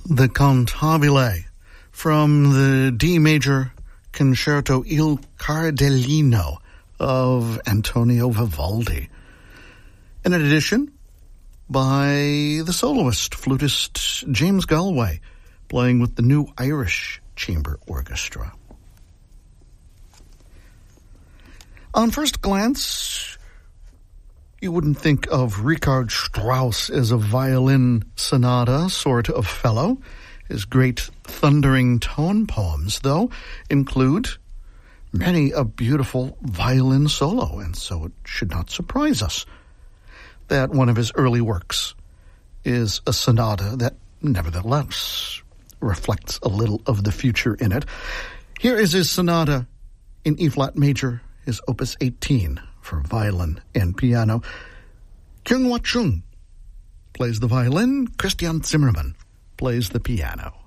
the Cantabile from the D major concerto Il Cardellino of Antonio Vivaldi. And in addition, by the soloist, flutist James Galway, playing with the New Irish Chamber Orchestra. On first glance, you wouldn't think of Richard Strauss as a violin sonata sort of fellow. His great thundering tone poems, though, include many a beautiful violin solo, and so it should not surprise us that one of his early works is a sonata that nevertheless reflects a little of the future in it. Here is his sonata in E-flat major, his opus 18 for violin and piano. Kyung-Hwa Chung plays the violin, Christian Zimmermann plays the piano.